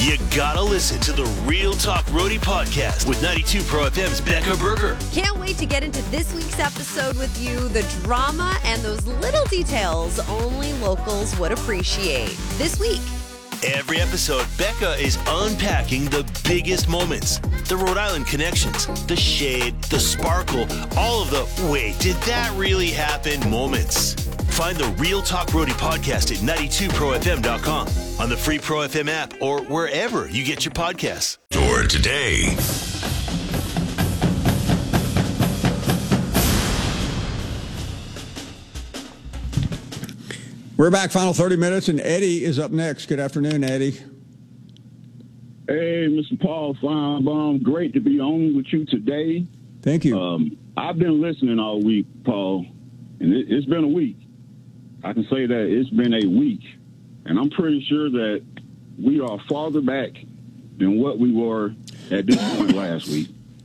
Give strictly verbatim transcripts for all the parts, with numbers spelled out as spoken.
You gotta listen to the Real Talk Roadie podcast with ninety-two Pro F M's Becca Berger. Can't wait to get into this week's episode with you. The drama and those little details only locals would appreciate. This week. Every episode, Becca is unpacking the biggest moments, the Rhode Island connections, the shade, the sparkle, all of the wait, did that really happen moments. Find the Real Talk Roadie podcast at ninety-two pro f m dot com, on the free Pro F M app, or wherever you get your podcasts. For today. We're back, final thirty minutes, and Eddie is up next. Good afternoon, Eddie. Hey, Mister Paul Feinbaum, great to be on with you today. Thank you. Um, I've been listening all week, Paul, and it, it's been a week. I can say that it's been a week, and I'm pretty sure that we are farther back than what we were at this point last week.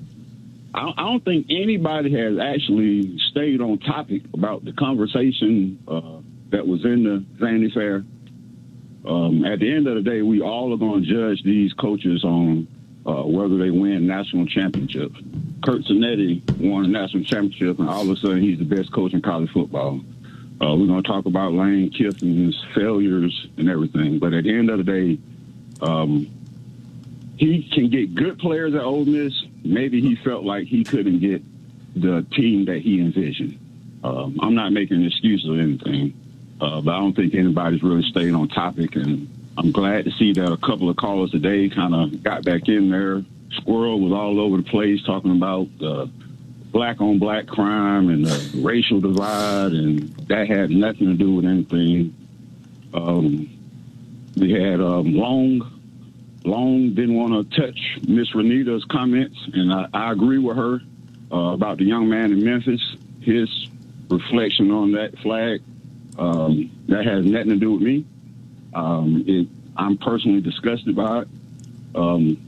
I, I don't think anybody has actually stayed on topic about the conversation uh, that was in the Vanity Fair. Um, at the end of the day, we all are going to judge these coaches on uh, whether they win national championships. Curt Cignetti won a national championship, and all of a sudden he's the best coach in college football. Uh, we're going to talk about Lane Kiffin's failures and everything. But at the end of the day, um, he can get good players at Ole Miss. Maybe he felt like he couldn't get the team that he envisioned. Um, I'm not making excuses or anything, uh, but I don't think anybody's really stayed on topic. And I'm glad to see that a couple of callers today kind of got back in there. Squirrel was all over the place talking about uh, black-on-black crime and the racial divide, and that had nothing to do with anything. Um, we had um, Long. Long didn't want to touch Miss Renita's comments, and I, I agree with her uh, about the young man in Memphis. His reflection on that flag, um, that has nothing to do with me. Um, it, I'm personally disgusted by it. Um,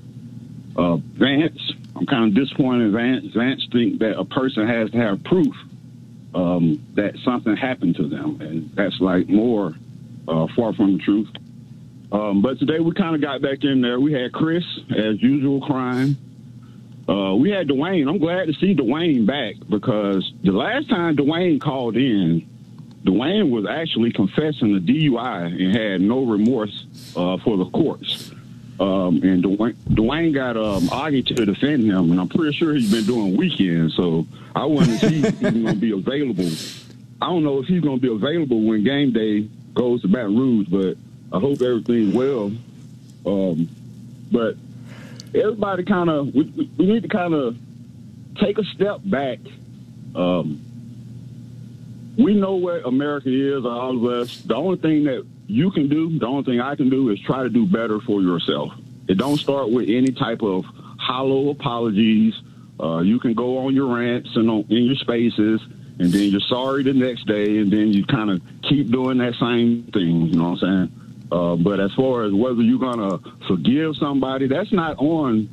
uh, Vance, I'm kind of disappointed in Vance. Vance think that a person has to have proof um, that something happened to them, and that's like more uh, far from the truth. Um, but today we kind of got back in there. We had Chris, as usual, crying. Uh, we had Dwayne. I'm glad to see Dwayne back, because the last time Dwayne called in, Dwayne was actually confessing a D U I and had no remorse uh, for the courts. Um, and Dwayne, Dwayne got um, Augie to defend him, and I'm pretty sure he's been doing weekends, so I wonder if he's even going to be available. I don't know if he's going to be available when game day goes to Baton Rouge, but I hope everything's well. Um, but everybody kind of, we, we need to kind of take a step back. Um, we know where America is, all of us. The only thing that you can do, the only thing I can do is try to do better for yourself. It don't start with any type of hollow apologies. Uh, you can go on your rants and on, in your spaces, and then you're sorry the next day, and then you kind of keep doing that same thing, you know what I'm saying? Uh, but as far as whether you're going to forgive somebody, that's not on.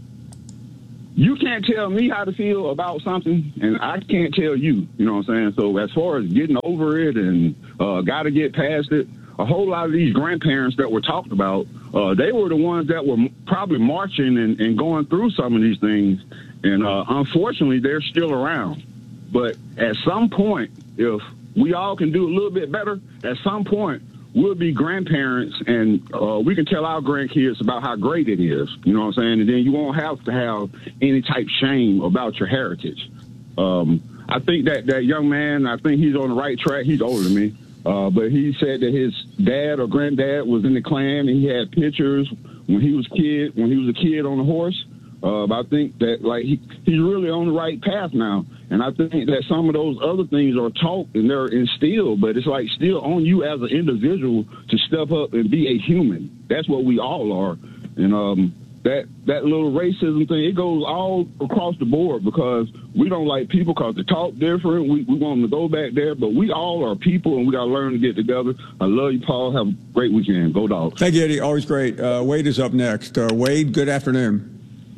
You can't tell me how to feel about something, and I can't tell you, you know what I'm saying? So as far as getting over it and uh, got to get past it, a whole lot of these grandparents that were talked about, uh, they were the ones that were probably marching and, and going through some of these things. And uh, unfortunately, they're still around. But at some point, if we all can do a little bit better, at some point, we'll be grandparents, and uh, we can tell our grandkids about how great it is. You know what I'm saying? And then you won't have to have any type of shame about your heritage. Um, I think that that young man, I think he's on the right track. He's older than me. Uh, but he said that his dad or granddad was in the Klan, and he had pictures when he was kid, when he was a kid on a horse. Uh, but I think that like he, he's really on the right path now. And I think that some of those other things are taught and they're instilled, but it's like still on you as an individual to step up and be a human. That's what we all are. And um, that that little racism thing, it goes all across the board, because we don't like people because they talk different. We, we want them to go back there, but we all are people, and we got to learn to get together. I love you, Paul. Have a great weekend. Go Dogs. Thank you, Eddie. Always great. Uh, Wade is up next. Uh, Wade, good afternoon.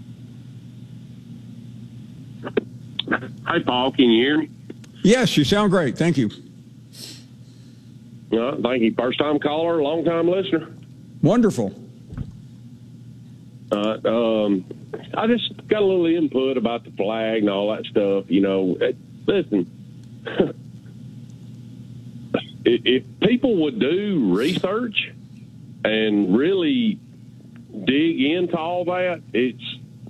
Hi, Paul. Can you hear me? Yes, you sound great. Thank you. Uh, thank you. First-time caller, long-time listener. Wonderful. Uh, um, I just got a little input about the flag and all that stuff. You know, it, listen, if, if people would do research and really dig into all that, it's,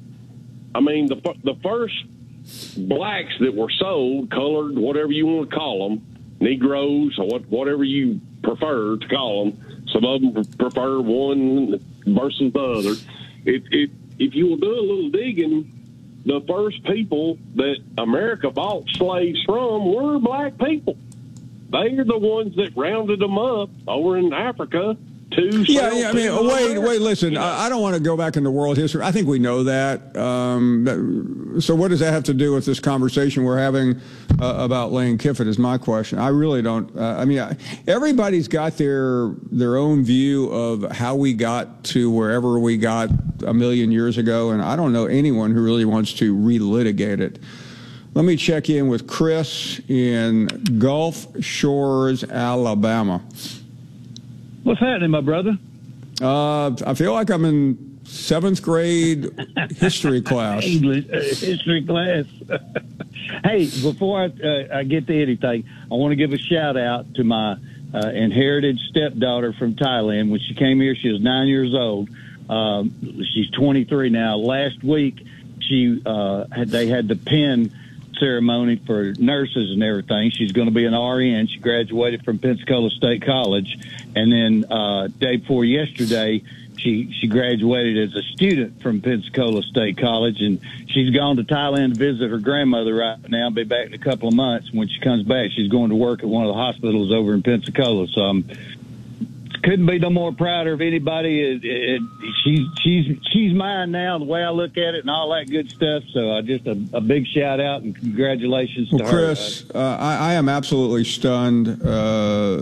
I mean, the the first blacks that were sold, colored, whatever you want to call them, Negroes or what, whatever you prefer to call them. Some of them prefer one versus the other. It, it, if you will do a little digging, the first people that America bought slaves from were black people. They are the ones that rounded them up over in Africa. Yeah, yeah, I mean, wait, wait, listen, I, I don't want to go back into world history. I think we know that. Um, that so what does that have to do with this conversation we're having uh, about Lane Kiffin is my question. I really don't. Uh, I mean, I, everybody's got their their own view of how we got to wherever we got a million years ago, and I don't know anyone who really wants to relitigate it. Let me check in with Chris in Gulf Shores, Alabama. What's happening, my brother? Uh, I feel like I'm in seventh grade history class. English uh, history class. Hey, before I, uh, I get to anything, I want to give a shout out to my uh, inherited stepdaughter from Thailand. When she came here, she was nine years old. Um, she's twenty-three now. Last week, she uh, had, they had the pin ceremony for nurses and everything. She's going to be an R N. She graduated from Pensacola State College. And then uh, day before yesterday, she, she graduated as a student from Pensacola State College. And she's gone to Thailand to visit her grandmother right now. Be back in a couple of months. When she comes back, she's going to work at one of the hospitals over in Pensacola. So I'm couldn't be no more prouder of anybody. It, it, she's she's she's mine now. The way I look at it and all that good stuff. So I uh, just a, a big shout out and congratulations well, to Chris, her. Chris, uh, I, I am absolutely stunned uh,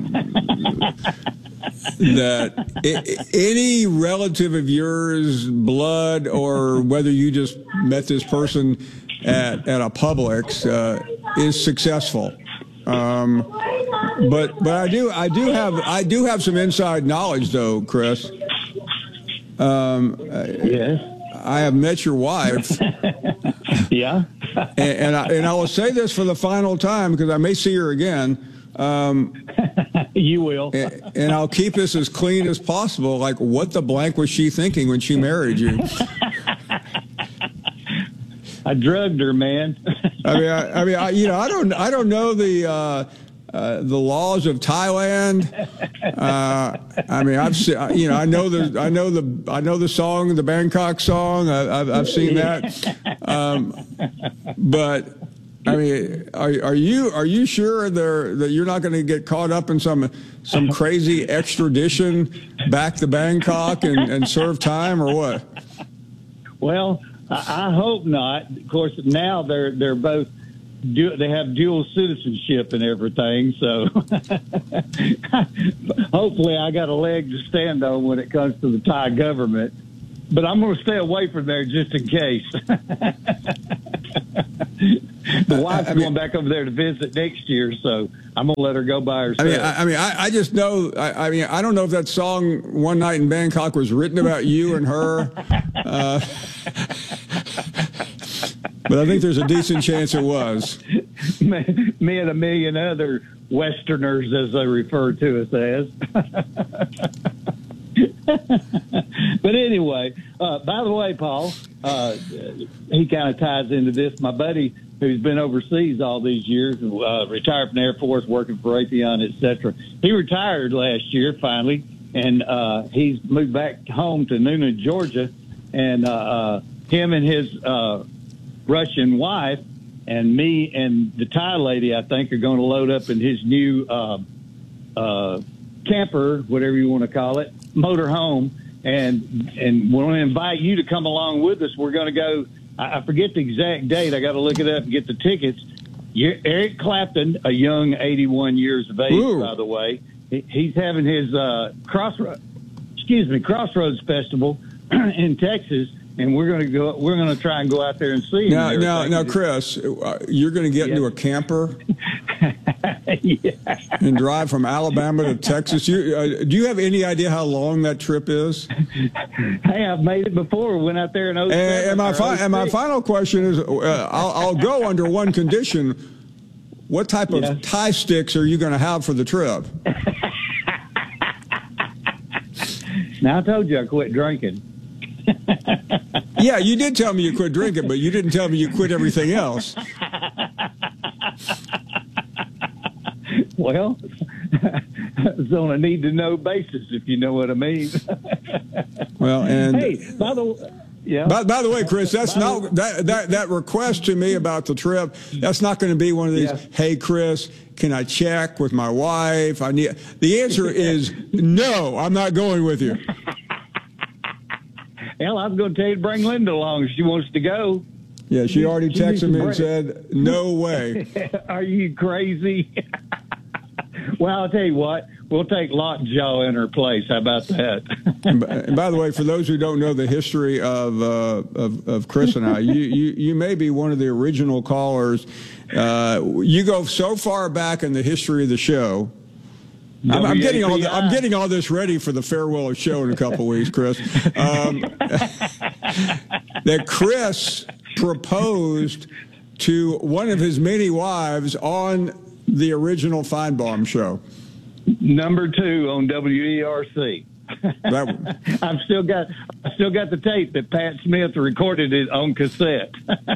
that I, any relative of yours, blood, or whether you just met this person at at a Publix, uh, is successful. Um, but but I do I do have I do have some inside knowledge though, Chris. Um, yes. I have met your wife. Yeah. and, and I and I will say this for the final time because I may see her again. Um, you will. And, and I'll keep this as clean as possible. Like, what the blank was she thinking when she married you? I drugged her, man. I mean, I, I mean, I, you know, I don't, I don't know the uh, uh, the laws of Thailand. Uh, I mean, I've, seen, you know, I know the, I know the, I know the song, the Bangkok song. I, I've, I've seen that. Um, but I mean, are, are you, are you sure there that you're not going to get caught up in some, some crazy extradition back to Bangkok and, and serve time or what? Well. I hope not. Of course, now they're they're both du- they have dual citizenship and everything. So hopefully, I got a leg to stand on when it comes to the Thai government. But I'm going to stay away from there just in case. The wife's I mean, going back over there to visit next year, so I'm going to let her go by herself. I mean, I, I mean, I, I just know. I, I mean, I don't know if that song "One Night in Bangkok" was written about you and her. Uh, But I think there's a decent chance it was. Me, me and a million other Westerners, as they refer to us as. But anyway, uh, by the way, Paul, uh, he kind of ties into this. My buddy, who's been overseas all these years, uh, retired from the Air Force, working for Raytheon, et cetera. He retired last year, finally, and uh, he's moved back home to Newnan, Georgia, and uh, uh, him and his uh, Russian wife and me and the Thai lady, I think, are going to load up in his new uh, uh, camper, whatever you want to call it, motor home, and and we want to invite you to come along with us. We're going to go. I, I forget the exact date. I got to look it up and get the tickets. You're, Eric Clapton, a young eighty-one years of age, Ooh. by the way, he, he's having his uh, crossroads. Excuse me, Crossroads Festival in Texas. And we're going to go. We're going to try and go out there and see him. Now, now, now, Chris, uh, you're going to get into a camper. yeah. and drive from Alabama to Texas. You, uh, do you have any idea how long that trip is? Hey, I've made it before. Went out there in oh seven. And, and, my, fi- and my final question is, uh, I'll, I'll go under one condition. What type of yeah. Thai sticks are you going to have for the trip? Now, I told you I quit drinking. Yeah, you did tell me you quit drinking, but you didn't tell me you quit everything else. Well, it's on a need-to-know basis, if you know what I mean. Well, and hey, by the way, yeah. By, by the way, Chris, that's not that, that that request to me about the trip. That's not going to be one of these. Yeah. Hey, Chris, can I check with my wife? I need. The answer is no. I'm not going with you. Hell, I was going to tell you to bring Linda along if she wants to go. Yeah, she already texted me and said, no way. Are you crazy? Well, I'll tell you what. We'll take Lockjaw in her place. How about that? and, by, and by the way, for those who don't know the history of uh, of, of Chris and I, you, you, you may be one of the original callers. Uh, you go so far back in the history of the show. I'm, I'm getting all the, I'm getting all this ready for the farewell show in a couple weeks, Chris. Um, that Chris proposed to one of his many wives on the original Feinbaum show. Number two on W E R C. That, I've still got I still got the tape that Pat Smith recorded it on cassette.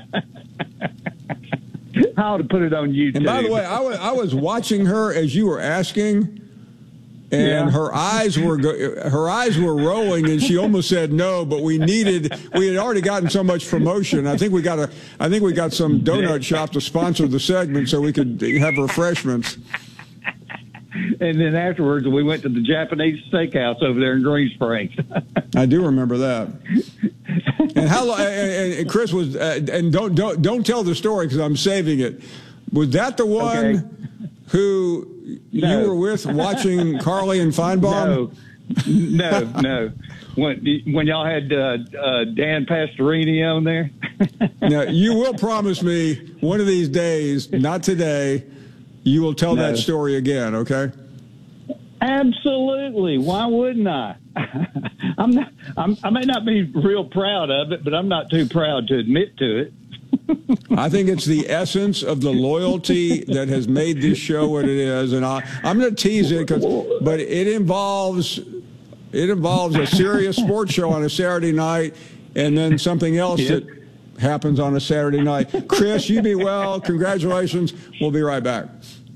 I ought to put it on YouTube. And by the way, I was, I was watching her as you were asking. And yeah. her eyes were go- her eyes were rolling, and she almost said no. But we needed we had already gotten so much promotion. I think we got a I think we got some donut shop to sponsor the segment so we could have refreshments. And then afterwards, we went to the Japanese steakhouse over there in Green Springs. I do remember that. And how long? And, and Chris was uh, and don't don't don't tell the story because I'm saving it. Was that the one okay. who? No. You were with watching Carly and Feinbaum? No, no, no. When, when y'all had uh, uh, Dan Pastorini on there? Now, you will promise me one of these days, not today, you will tell no. that story again, okay? Absolutely. Why wouldn't I? I'm not, I'm, I may not be real proud of it, but I'm not too proud to admit to it. I think it's the essence of the loyalty that has made this show what it is, and I, I'm going to tease it, cause, but it involves it involves a serious sports show on a Saturday night, and then something else yep. that happens on a Saturday night. Chris, you be well. Congratulations. We'll be right back.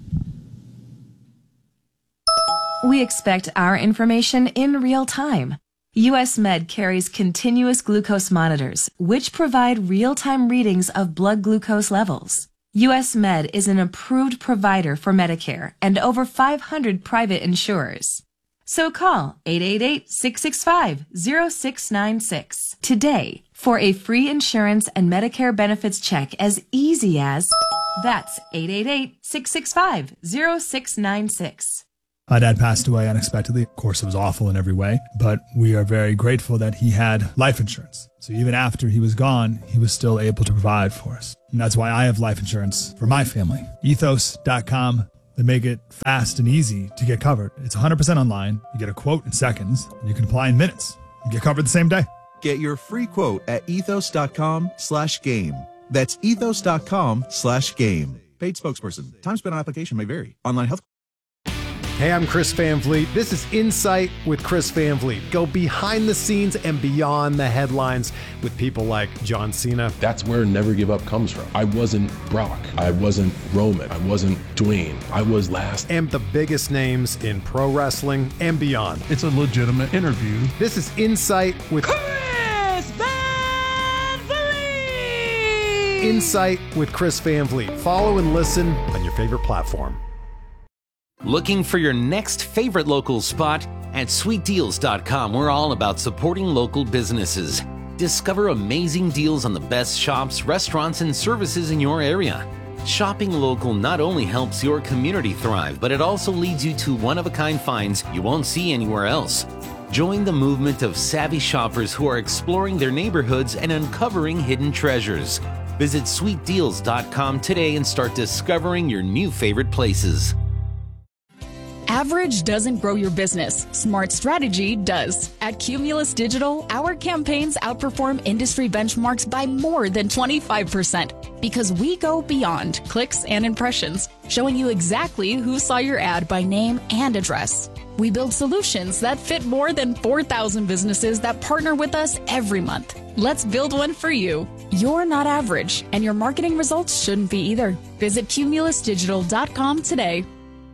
We expect our information in real time. U S Med carries continuous glucose monitors, which provide real-time readings of blood glucose levels. U S Med is an approved provider for Medicare and over five hundred private insurers. So call eight eight eight, six six five, zero six nine six today for a free insurance and Medicare benefits check as easy as that's eight eight eight, six six five, zero six nine six. My dad passed away unexpectedly. Of course, it was awful in every way, but we are very grateful that he had life insurance. So even after he was gone, he was still able to provide for us. And that's why I have life insurance for my family. ethos dot com. They make it fast and easy to get covered. It's one hundred percent online. You get a quote in seconds, and you can apply in minutes. You get covered the same day. Get your free quote at ethos dot com slash game. That's ethos dot com slash game. Paid spokesperson. Time spent on application may vary. Online health. Hey, I'm Chris Van Vliet. This is Insight with Chris Van Vliet. Go behind the scenes and beyond the headlines with people like John Cena. That's where Never Give Up comes from. I wasn't Brock. I wasn't Roman. I wasn't Dwayne. I was last. And the biggest names in pro wrestling and beyond. It's a legitimate interview. This is Insight with Chris Van Vliet. Insight with Chris Van Vliet. Follow and listen on your favorite platform. Looking for your next favorite local spot? At sweet deals dot com, we're all about supporting local businesses. Discover amazing deals on the best shops, restaurants, and services in your area. Shopping local not only helps your community thrive, but it also leads you to one-of-a-kind finds you won't see anywhere else. Join the movement of savvy shoppers who are exploring their neighborhoods and uncovering hidden treasures. Visit sweet deals dot com today and start discovering your new favorite places. Average doesn't grow your business. Smart strategy does. At Cumulus Digital, our campaigns outperform industry benchmarks by more than twenty-five percent because we go beyond clicks and impressions, showing you exactly who saw your ad by name and address. We build solutions that fit more than four thousand businesses that partner with us every month. Let's build one for you. You're not average, and your marketing results shouldn't be either. Visit cumulus digital dot com today.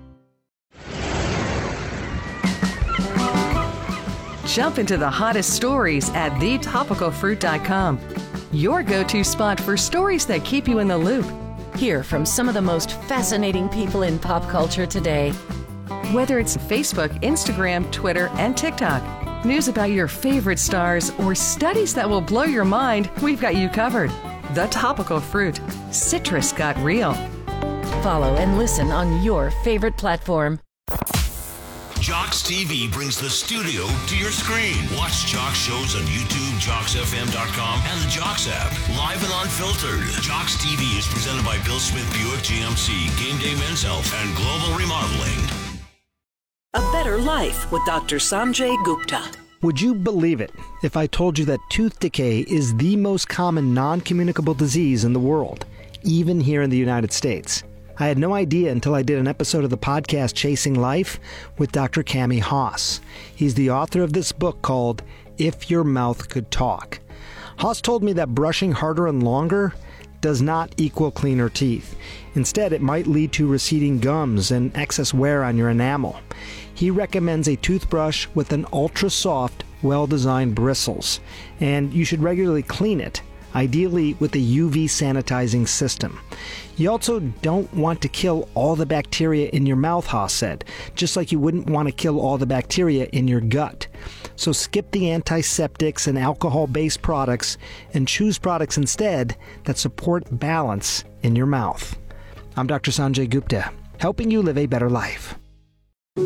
Jump into the hottest stories at the topical fruit dot com. Your go-to spot for stories that keep you in the loop. Hear from some of the most fascinating people in pop culture today. Whether it's Facebook, Instagram, Twitter, and TikTok, news about your favorite stars, or studies that will blow your mind, we've got you covered. The Topical Fruit. Citrus got real. Follow and listen on your favorite platform. Jocks T V brings the studio to your screen. Watch Jocks shows on YouTube, jocks f m dot com, and the Jocks app. Live and unfiltered. Jocks T V is presented by Bill Smith Buick G M C, Game Day Men's Health, and Global Remodeling. A Better Life with Doctor Sanjay Gupta. Would you believe it if I told you that tooth decay is the most common non-communicable disease in the world, even here in the United States? I had no idea until I did an episode of the podcast Chasing Life with Doctor Cami Haas. He's the author of this book called If Your Mouth Could Talk. Haas told me that brushing harder and longer does not equal cleaner teeth. Instead, it might lead to receding gums and excess wear on your enamel. He recommends a toothbrush with an ultra-soft, well-designed bristles, and you should regularly clean it, ideally with a U V sanitizing system. You also don't want to kill all the bacteria in your mouth, Haas said, just like you wouldn't want to kill all the bacteria in your gut. So skip the antiseptics and alcohol-based products and choose products instead that support balance in your mouth. I'm Doctor Sanjay Gupta, helping you live a better life.